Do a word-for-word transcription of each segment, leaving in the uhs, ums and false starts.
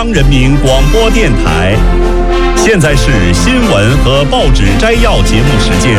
中央人民广播电台，现在是新闻和报纸摘要节目时间。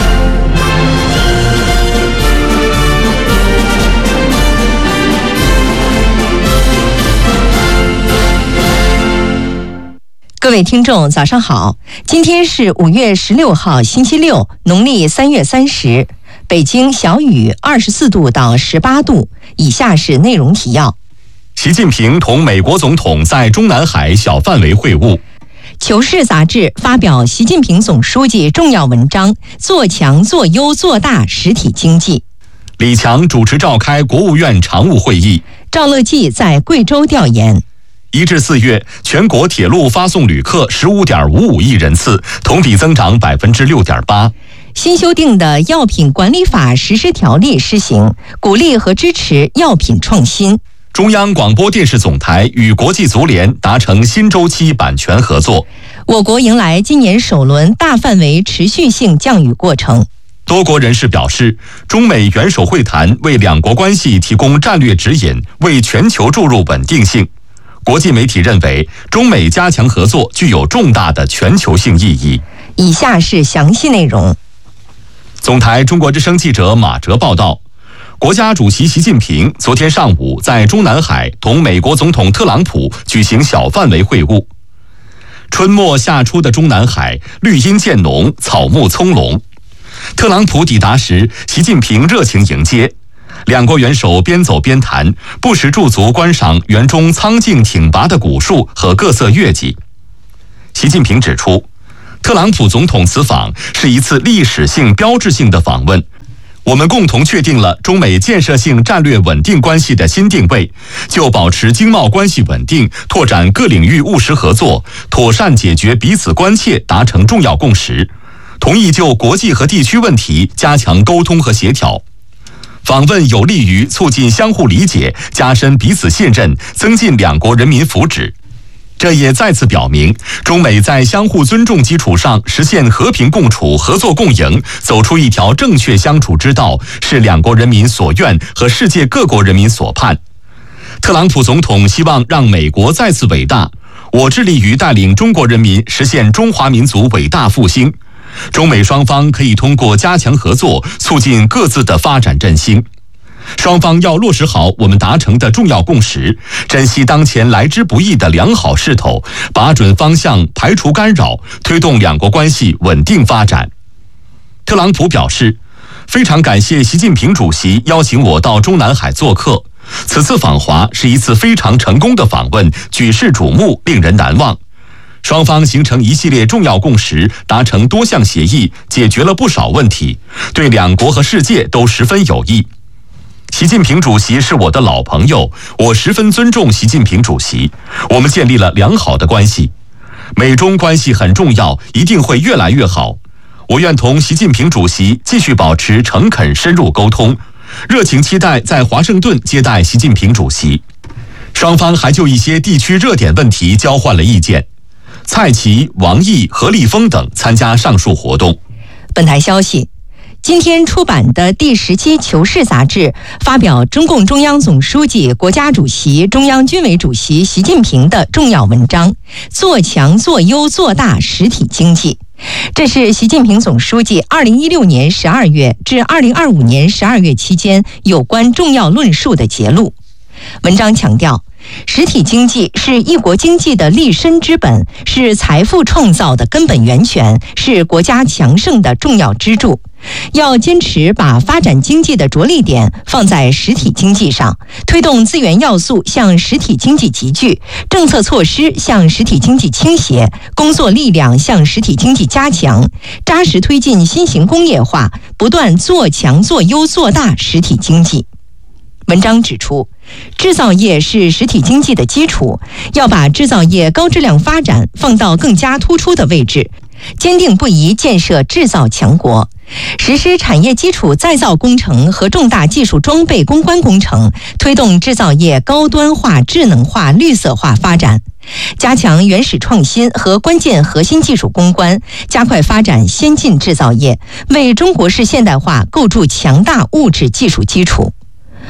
各位听众，早上好！今天是五月十六号，星期六，农历三月三十。北京小雨，二十四度到十八度。以下是内容提要： 习近平同美国总统在中南海小范围会晤。 求是杂志发表习近平总书记重要文章，做强、做优、做大实体经济。 李强主持召开国务院常务会议。 赵乐际在贵州调研。 一至四月，全国铁路发送旅客十五点五五亿人次，同比增长百分之六点八。 新修订的药品管理法实施条例施行，鼓励和支持药品创新。 中央广播电视总台与国际足联达成新周期版权合作。 我国迎来今年首轮大范围持续性降雨过程。 多国人士表示，中美元首会谈为两国关系提供战略指引，为全球注入稳定性。国际媒体认为，中美加强合作具有重大的全球性意义。 以下是详细内容。 总台中国之声记者马哲报道，国家主席习近平昨天上午在中南海同美国总统特朗普举行小范围会晤。春末夏初的中南海，绿荫渐浓，草木葱茏。特朗普抵达时，习近平热情迎接。两国元首边走边谈，不时驻足观赏园中苍劲挺拔的古树和各色月季。习近平指出，特朗普总统此访是一次历史性标志性的访问，我们共同确定了中美建设性战略稳定关系的新定位，就保持经贸关系稳定、拓展各领域务实合作、妥善解决彼此关切达成重要共识，同意就国际和地区问题加强沟通和协调。访问有利于促进相互理解，加深彼此信任，增进两国人民福祉。这也再次表明，中美在相互尊重基础上实现和平共处、合作共赢，走出一条正确相处之道，是两国人民所愿和世界各国人民所盼。特朗普总统希望让美国再次伟大，我致力于带领中国人民实现中华民族伟大复兴。中美双方可以通过加强合作，促进各自的发展振兴。双方要落实好我们达成的重要共识，珍惜当前来之不易的良好势头，把准方向，排除干扰，推动两国关系稳定发展。特朗普表示，非常感谢习近平主席邀请我到中南海做客，此次访华是一次非常成功的访问，举世瞩目，令人难忘。双方形成一系列重要共识，达成多项协议，解决了不少问题，对两国和世界都十分有益。习近平主席是我的老朋友，我十分尊重习近平主席，我们建立了良好的关系。美中关系很重要，一定会越来越好。我愿同习近平主席继续保持诚恳深入沟通，热情期待在华盛顿接待习近平主席。双方还就一些地区热点问题交换了意见。蔡奇、王毅、何立峰等参加上述活动。 本台消息，今天出版的第十期《求是》杂志发表中共中央总书记、国家主席、中央军委主席习近平的重要文章，做强、做优、做大实体经济。这是习近平总书记二零一六年十二月至二零二五年十二月期间有关重要论述的节录。文章强调，实体经济是一国经济的立身之本，是财富创造的根本源泉，是国家强盛的重要支柱。要坚持把发展经济的着力点放在实体经济上，推动资源要素向实体经济集聚，政策措施向实体经济倾斜，工作力量向实体经济加强，扎实推进新型工业化，不断做强、做优、做大实体经济。文章指出，制造业是实体经济的基础，要把制造业高质量发展放到更加突出的位置，坚定不移建设制造强国，实施产业基础再造工程和重大技术装备攻关工程，推动制造业高端化、智能化、绿色化发展，加强原始创新和关键核心技术攻关，加快发展先进制造业，为中国式现代化构筑强大物质技术基础。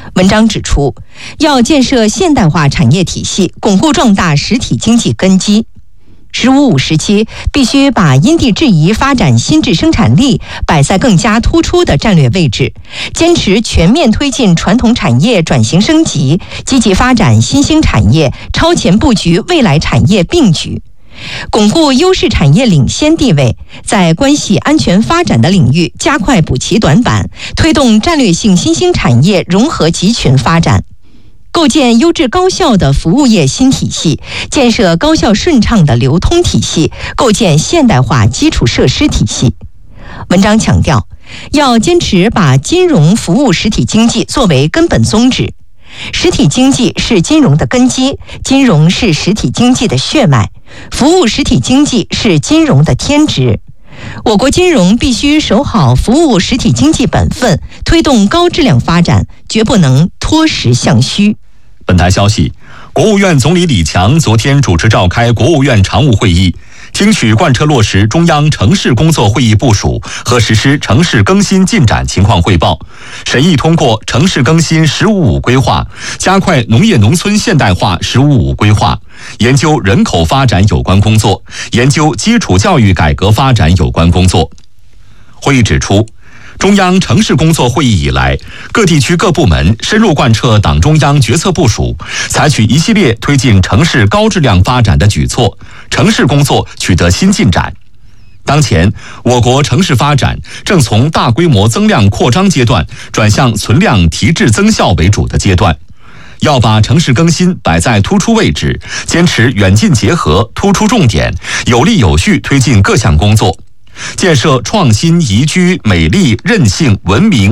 文章指出，要建设现代化产业体系，巩固壮大实体经济根基。十五五时期必须把因地制宜发展新质生产力摆在更加突出的战略位置，坚持全面推进传统产业转型升级，积极发展新兴产业，超前布局未来产业并举，巩固优势产业领先地位，在关系安全发展的领域加快补齐短板，推动战略性新兴产业融合集群发展，构建优质高效的服务业新体系，建设高效顺畅的流通体系，构建现代化基础设施体系。文章强调，要坚持把金融服务实体经济作为根本宗旨。实体经济是金融的根基，金融是实体经济的血脉，服务实体经济是金融的天职。我国金融必须守好服务实体经济本分，推动高质量发展，绝不能脱实向虚。 本台消息，国务院总理李强昨天主持召开国务院常务会议，听取贯彻落实中央城市工作会议部署和实施城市更新进展情况汇报，审议通过城市更新“十五五”规划，加快农业农村现代化“十五五”规划，研究人口发展有关工作，研究基础教育改革发展有关工作。会议指出，中央城市工作会议以来，各地区各部门深入贯彻党中央决策部署，采取一系列推进城市高质量发展的举措，城市工作取得新进展。当前，我国城市发展正从大规模增量扩张阶段转向存量提质增效为主的阶段。要把城市更新摆在突出位置，坚持远近结合，突出重点，有力有序推进各项工作，建设创新、宜居、美丽、韧性、文明、